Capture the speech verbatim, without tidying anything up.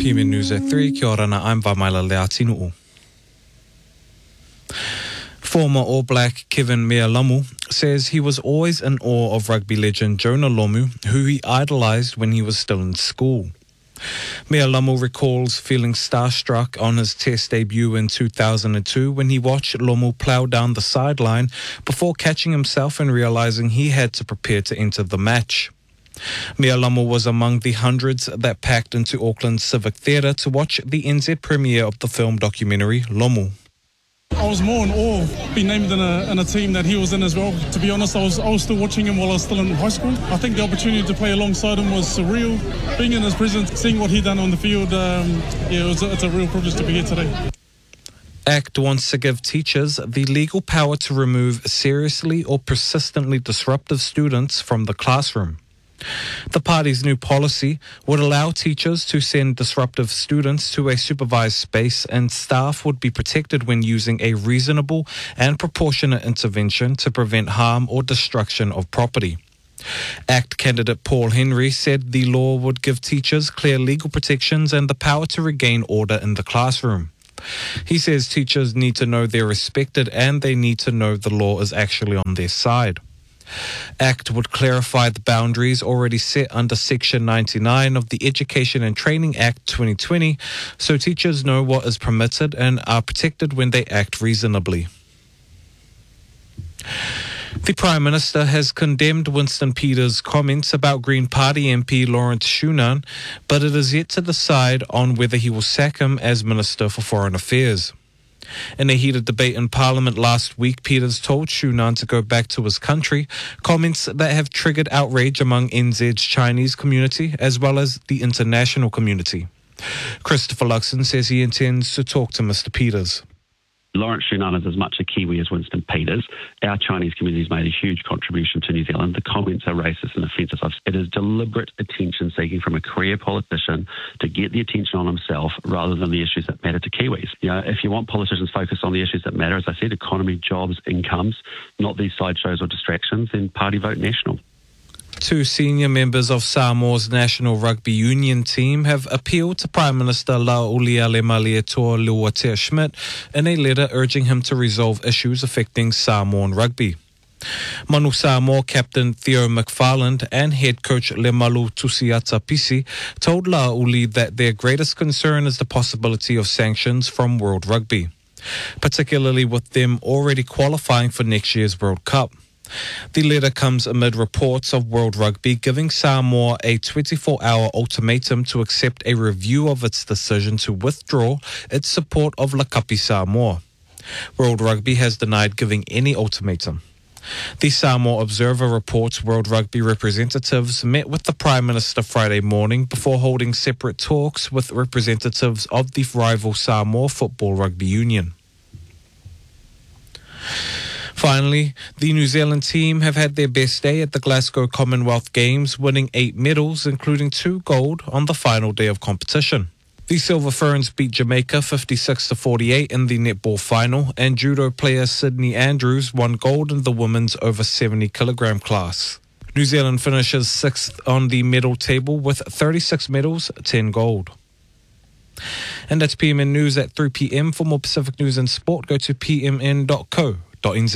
P M N News at three, kia ora na, I'm Vamaila Leatinu'u. Former All Black Kevin Mealamu says he was always in awe of rugby legend Jonah Lomu, who he idolised when he was still in school. Mealamu recalls feeling starstruck on his Test debut in two thousand two when he watched Lomu plough down the sideline before catching himself and realising he had to prepare to enter the match. Mealamu was among the hundreds that packed into Auckland's Civic Theatre to watch the N Z premiere of the film documentary Lomu. I was more in awe of being named in a, in a team that he was in as well. To be honest, I was, I was still watching him while I was still in high school. I think the opportunity to play alongside him was surreal. Being in his presence, seeing what he done on the field, um, yeah, it was a, it's a real privilege to be here today. ACT wants to give teachers the legal power to remove seriously or persistently disruptive students from the classroom. The party's new policy would allow teachers to send disruptive students to a supervised space, and staff would be protected when using a reasonable and proportionate intervention to prevent harm or destruction of property. ACT candidate Paul Henry said the law would give teachers clear legal protections and the power to regain order in the classroom. He says teachers need to know they're respected and they need to know the law is actually on their side. ACT would clarify the boundaries already set under Section ninety-nine of the Education and Training Act twenty twenty, so teachers know what is permitted and are protected when they act reasonably. The Prime Minister has condemned Winston Peters' comments about Green Party M P Lawrence Shunan, but it is yet to decide on whether he will sack him as Minister for Foreign Affairs. In a heated debate in Parliament last week, Peters told Shunan to go back to his country, comments that have triggered outrage among N Z's Chinese community as well as the international community. Christopher Luxon says he intends to talk to Mister Peters. Lawrence Shunan is as much a Kiwi as Winston Peters. Our Chinese community has made a huge contribution to New Zealand. The comments are racist and offensive. It is deliberate attention-seeking from a career politician to get the attention on himself rather than the issues that matter to Kiwis. You know, if you want politicians focused on the issues that matter, as I said, economy, jobs, incomes, not these sideshows or distractions, then party vote national. Two senior members of Samoa's National Rugby Union team have appealed to Prime Minister Lauali'alemalia Lewatea-Schmidt in a letter urging him to resolve issues affecting Samoan rugby. Manu Samoa captain Theo McFarland and head coach Lemalu Tusiata Pisi told Lauli that their greatest concern is the possibility of sanctions from World Rugby, particularly with them already qualifying for next year's World Cup. The letter comes amid reports of World Rugby giving Samoa a twenty-four hour ultimatum to accept a review of its decision to withdraw its support of Lakapi Samoa. World Rugby has denied giving any ultimatum. The Samoa Observer reports World Rugby representatives met with the Prime Minister Friday morning before holding separate talks with representatives of the rival Samoa Football Rugby Union. Finally, the New Zealand team have had their best day at the Glasgow Commonwealth Games, winning eight medals, including two gold, on the final day of competition. The Silver Ferns beat Jamaica fifty-six to forty-eight in the netball final, and judo player Sydney Andrews won gold in the women's over seventy kilogram class. New Zealand finishes sixth on the medal table with thirty-six medals, ten gold. And that's P M N News at three p m. For more Pacific news and sport, go to p m n dot co dot n z.